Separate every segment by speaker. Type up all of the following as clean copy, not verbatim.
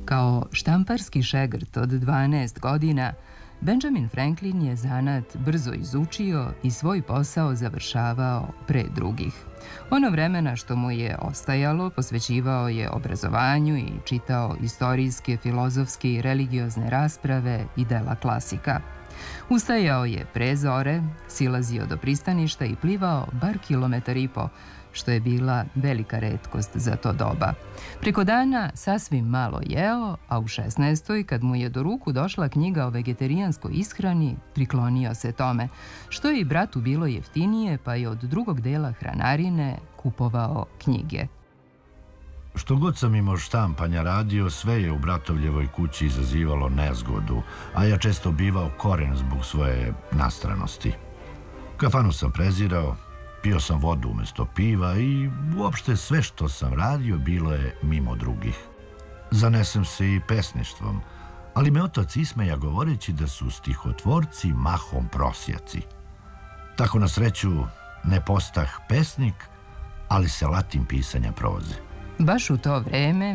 Speaker 1: Kao štamparski šegrt od 12 godina, Benjamin Franklin je zanat brzo izučio i svoj posao završavao pre drugih. Ono vremena što mu je ostajalo posvećivao je obrazovanju i čitao istorijske, filozofske i religiozne rasprave i dela klasika. Ustajao je pre zore, silazio do pristaništa i plivao bar 1,5 kilometra, što je bila velika retkost za to doba. Preko dana sasvim malo jeo, a u 16. kad mu je do ruku došla knjiga o vegetarijanskoj ishrani, priklonio se tome, što je i bratu bilo jeftinije, pa je od drugog dela hranarine kupovao knjige.
Speaker 2: Što god sam imao štampanja radio, sve je u bratovljevoj kući izazivalo nezgodu, a ja često bivao koren zbog svoje nastranosti. Kafanu sam prezirao, pio sam vodu umesto piva i uopšte sve što sam radio bilo je mimo drugih. Zanesem se i pesništvom, ali me otac ismeja govoreći da su stihotvorci mahom prosjaci. Tako na sreću ne postah pesnik, ali se latim pisanja proze.
Speaker 1: Baš u to vreme,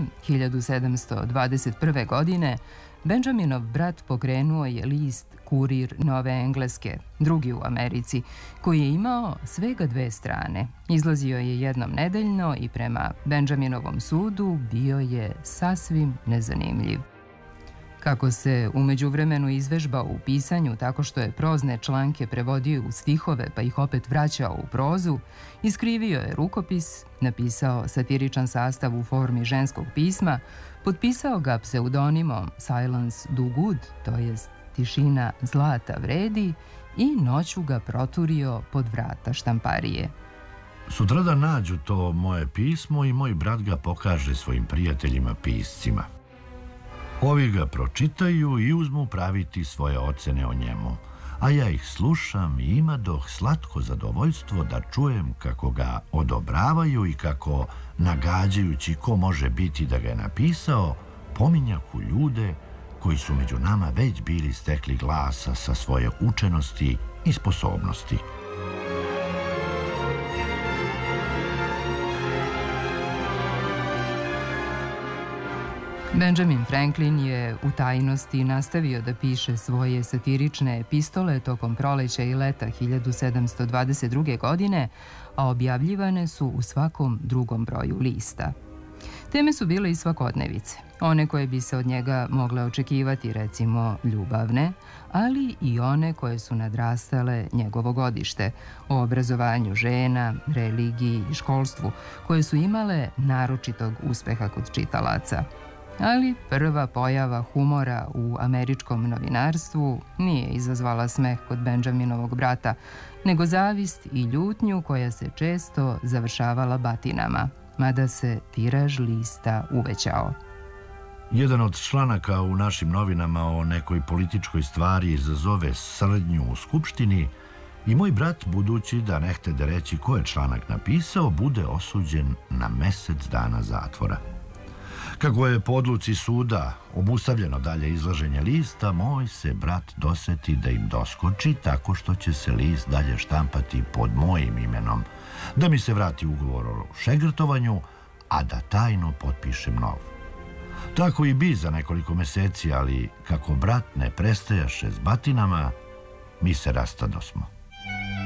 Speaker 1: 1721. godine, Benjaminov brat pokrenuo je list Kurir Nove Engleske, drugi u Americi, koji je imao svega 2 strane. Izlazio je jednom nedeljno i prema Benjaminovom sudu bio je sasvim nezanimljiv. Kako se u međuvremenu izvežbao u pisanju tako što je prozne članke prevodio u stihove pa ih opet vraćao u prozu, iskrivio je rukopis, napisao satiričan sastav u formi ženskog pisma, potpisao ga pseudonimom Silence do good, to jest tišina zlata vredi, i noću ga proturio pod vrata štamparije.
Speaker 2: Sutradan nađu to moje pismo i moj brat ga pokaže svojim prijateljima piscima. Ovi ga pročitaju i uzmu praviti svoje ocene o njemu, a ja ih slušam i imadoh slatko zadovoljstvo da čujem kako ga odobravaju i kako, nagađajući ko može biti da ga je napisao, pominjahu ljude koji su među nama već bili stekli glasa sa svoje učenosti i sposobnosti.
Speaker 1: Benjamin Franklin je u tajnosti nastavio da piše svoje satirične epistole tokom proleća i leta 1722. godine, a objavljivane su u svakom drugom broju lista. Teme su bile i svakodnevice, one koje bi se od njega mogle očekivati, recimo ljubavne, ali i one koje su nadrastale njegovo godište, o obrazovanju žena, religiji i školstvu, koje su imale naročitog uspeha kod čitalaca. Ali prva pojava humora u američkom novinarstvu nije izazvala smeh kod Benjaminovog brata, nego zavist i ljutnju koja se često završavala batinama, mada se tiraž lista uvećao.
Speaker 2: Jedan od članaka u našim novinama o nekoj političkoj stvari izazove srdnju u skupštini i moj brat, budući da ne htede reći ko je članak napisao, bude osuđen na mesec dana zatvora. Kako je po odluci suda obustavljeno dalje izlaženje lista, moj se brat doseti da im doskoči tako što će se list dalje štampati pod mojim imenom, da mi se vrati ugovor o šegrtovanju, a da tajno potpišem nov. Tako i bi za nekoliko meseci, ali kako brat ne prestajaše s batinama, mi se rastadosmo.